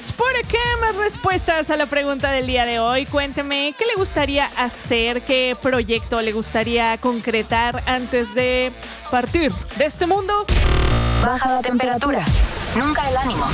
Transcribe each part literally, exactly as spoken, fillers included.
Tenemos por acá más respuestas a la pregunta del día de hoy. Cuénteme, ¿qué le gustaría hacer? ¿Qué proyecto le gustaría concretar antes de partir de este mundo? Baja la temperatura, nunca el ánimo.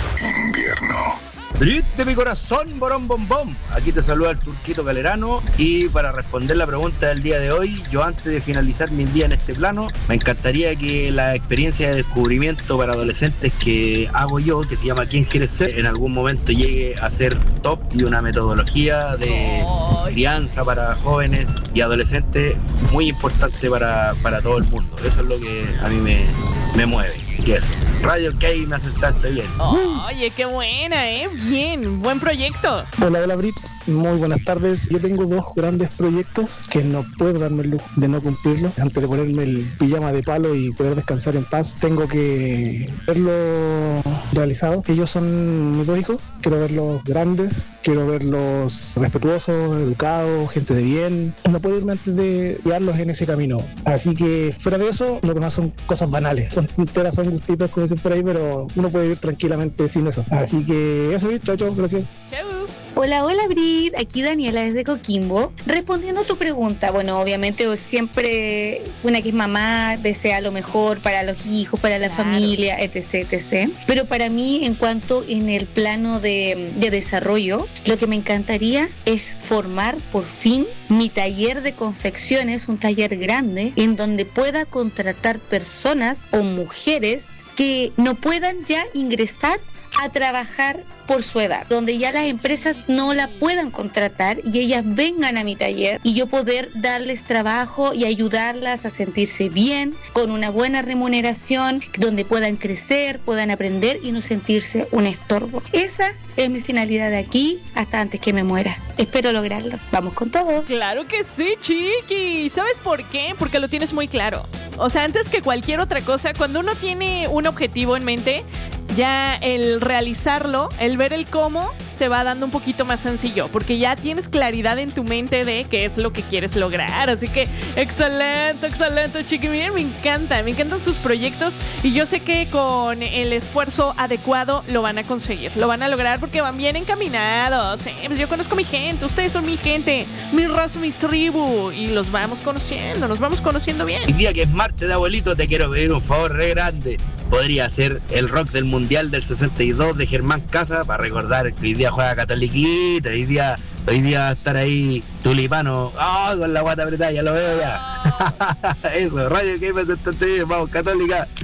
Invierno. Brit de mi corazón, borón bom bom. Aquí te saluda el Turquito Galerano y para responder la pregunta del día de hoy, yo antes de finalizar mi día en este plano, me encantaría que la experiencia de descubrimiento para adolescentes que hago yo, que se llama ¿Quién quieres ser?, en algún momento llegue a ser top y una metodología de crianza para jóvenes y adolescentes muy importante para, para todo el mundo. Eso es lo que a mí me, me mueve. ¿Qué es? Radio K me hace bastante bien. Oye, qué buena, ¿eh? Bien, buen proyecto. Hola, hola, Brit. Muy buenas tardes. Yo tengo dos grandes proyectos que no puedo darme el lujo de no cumplirlos. Antes de ponerme el pijama de palo y poder descansar en paz, tengo que verlos realizados. Ellos son mis dos hijos. Quiero verlos grandes, quiero verlos respetuosos, educados, gente de bien. No puedo irme antes de guiarlos en ese camino. Así que fuera de eso, lo demás son cosas banales. Son tonteras, son gustitos, como dicen por ahí, pero uno puede vivir tranquilamente sin eso. Así que eso, chao, chao, gracias. Chau. Hola, hola Brit, aquí Daniela desde Coquimbo. Respondiendo a tu pregunta, bueno, obviamente siempre una que es mamá desea lo mejor para los hijos, para la Claro. familia, etc, etcétera. Pero para mí, en cuanto en el plano de, de desarrollo, lo que me encantaría es formar por fin mi taller de confecciones, un taller grande, en donde pueda contratar personas o mujeres que no puedan ya ingresar a trabajar por su edad, donde ya las empresas no la puedan contratar y ellas vengan a mi taller y yo poder darles trabajo y ayudarlas a sentirse bien, con una buena remuneración, donde puedan crecer, puedan aprender y no sentirse un estorbo. Esa es mi finalidad de aquí hasta antes que me muera. Espero lograrlo. Vamos con todo. Claro que sí, chiqui. ¿Sabes por qué? Porque lo tienes muy claro. O sea, antes que cualquier otra cosa, cuando uno tiene un objetivo en mente, ya el realizarlo, el ver el cómo, se va dando un poquito más sencillo, porque ya tienes claridad en tu mente de qué es lo que quieres lograr. Así que excelente, excelente, chiqui. Miren, me encanta, me encantan sus proyectos y yo sé que con el esfuerzo adecuado lo van a conseguir, lo van a lograr porque van bien encaminados. ¿eh? Pues yo conozco mi gente, ustedes son mi gente, mi raza, mi tribu, y los vamos conociendo, nos vamos conociendo bien. El día que es martes de abuelito te quiero pedir un favor re grande. Podría ser el rock del Mundial del sesenta y dos de Germán Casa para recordar que hoy día juega Catoliquita, hoy día, hoy día va a estar ahí Tulipano, oh, con la guata apretada, ya lo veo ya. Eso, Radio K me bastante bien, vamos, Católica.